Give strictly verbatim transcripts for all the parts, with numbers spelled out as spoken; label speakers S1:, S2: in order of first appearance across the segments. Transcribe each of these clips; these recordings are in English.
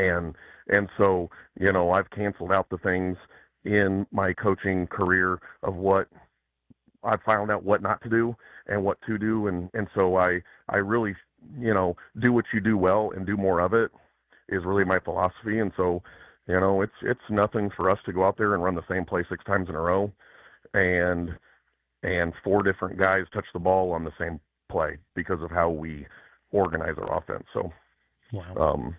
S1: And and so, you know, I've canceled out the things in my coaching career of what I've found out what not to do and what to do. And, and so I, I really, you know, do what you do well and do more of it is really my philosophy. And so, you know, it's, it's nothing for us to go out there and run the same play six times in a row and, and four different guys touch the ball on the same play because of how we organize our offense. So,
S2: wow.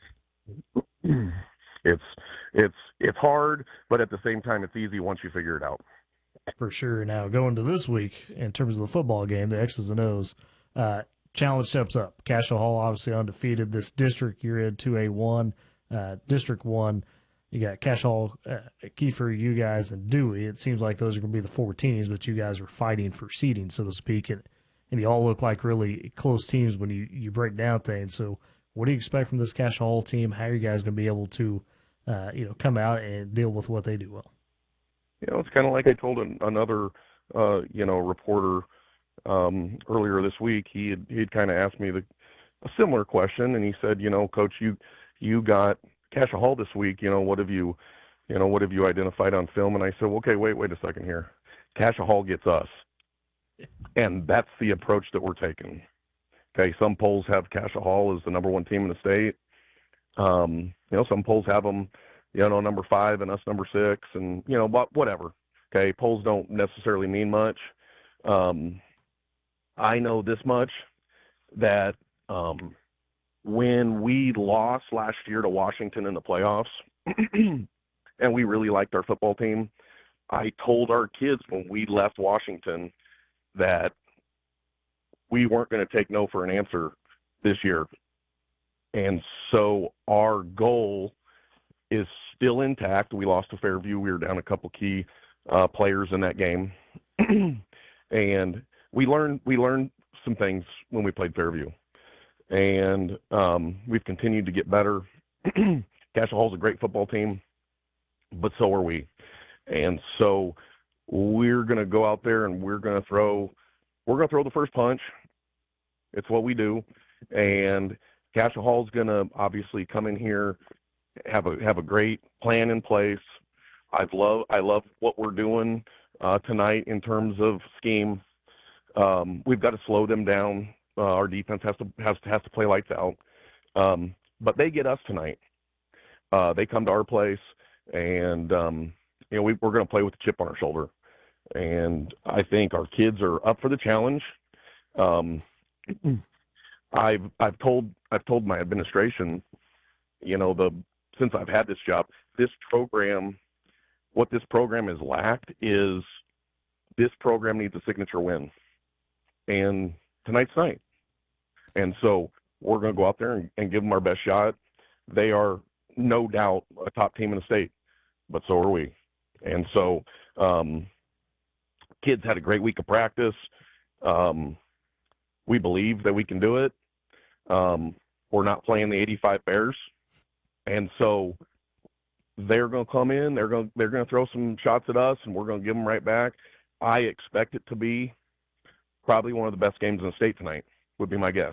S1: um, it's, it's, it's hard, but at the same time, it's easy once you figure it out.
S2: For sure. Now, going to this week, in terms of the football game, the X's and O's, uh, challenge steps up. Cashel Hall, obviously undefeated. This district, you're in two A one, uh, District one. You got Cashel Hall, uh, Kiefer, you guys, and Dewey. It seems like those are going to be the four teams, but you guys are fighting for seeding, so to speak, and, and you all look like really close teams when you, you break down things. So what do you expect from this Cashel Hall team? How are you guys going to be able to, uh, you know, come out and deal with what they do well?
S1: You know, it's kind of like I told an, another, uh, you know, reporter um, earlier this week. He had he'd kind of asked me the, a similar question, and he said, you know, Coach, you you got Cashel Hall this week. You know, what have you, you know, what have you identified on film? And I said, well, okay, wait, wait a second here. Cashel Hall gets us, and that's the approach that we're taking. Okay, some polls have Cashel Hall as the number one team in the state. Um, you know, some polls have them, you know, number five and us number six, and, you know, but whatever. Okay, polls don't necessarily mean much. Um, I know this much, that um, when we lost last year to Washington in the playoffs, and we really liked our football team, I told our kids when we left Washington that we weren't going to take no for an answer this year. And so our goal is still intact. We lost to Fairview. We were down a couple key uh, players in that game. And we learned, we learned some things when we played Fairview. And um, we've continued to get better. Cashel Hall's a great football team, but so are we. And so we're going to go out there and we're going to throw, we're going to throw the first punch. It's what we do. And Cashel Hall's going to obviously come in here, have a have a great plan in place. I love I love what we're doing uh, tonight in terms of scheme. Um, we've got to slow them down. Uh, our defense has to has has to play lights out. Um, but they get us tonight. Uh, they come to our place, and um, you know we, we're going to play with a chip on our shoulder. And I think our kids are up for the challenge. Um, I've I've told I've told my administration, you know, the since I've had this job, this program, what this program has lacked is this program needs a signature win, and tonight's night. And so we're going to go out there and, and give them our best shot. They are no doubt a top team in the state, but so are we. And so um, kids had a great week of practice. Um, we believe that we can do it. Um, we're not playing the eighty-five Bears. And so they're going to come in, they're going to, they're going to throw some shots at us, and we're going to give them right back. I expect it to be probably one of the best games in the state tonight, would be my guess.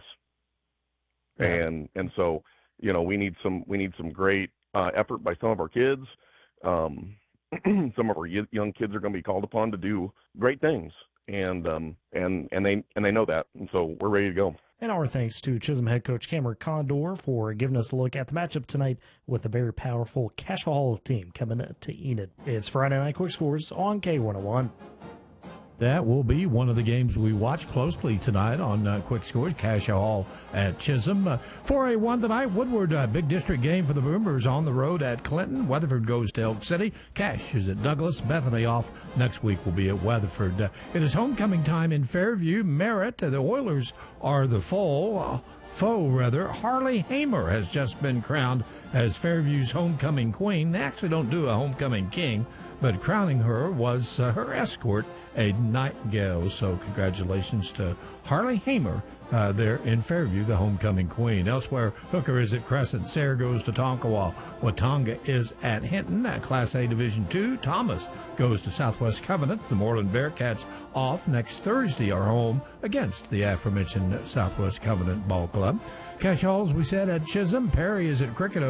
S1: Yeah. And, and so, you know, we need some, we need some great uh, effort by some of our kids. Um, some of our young kids are going to be called upon to do great things. And, um, and, and they, and they know that. And so we're ready to go.
S2: And our thanks to Chisholm head coach Cameron Condor for giving us a look at the matchup tonight with a very powerful Cashel Hall team coming to Enid. It's Friday Night Quick Scores on K one oh one.
S3: That will be one of the games we watch closely tonight on uh, Quick Scores. Cashel Hall at Chisholm. Uh, four A one tonight. Woodward, uh, big district game for the Boomers on the road at Clinton. Weatherford goes to Elk City. Cash is at Douglas. Bethany off. Next week will be at Weatherford. Uh, it is homecoming time in Fairview. Merritt. Uh, the Oilers are the foe. Uh, foe, rather. Harley Hamer has just been crowned as Fairview's homecoming queen. They actually don't do a homecoming king, but crowning her was uh, her escort, a Nightingale. So congratulations to Harley Hamer uh, there in Fairview, the homecoming queen. Elsewhere, Hooker is at Crescent. Sayre goes to Tonkawa. Watonga is at Hinton. At Class A Division two, Thomas goes to Southwest Covenant. The Moreland Bearcats off next Thursday are home against the aforementioned Southwest Covenant Ball Club. Cash Hall, as we said, at Chisholm. Perry is at Cricket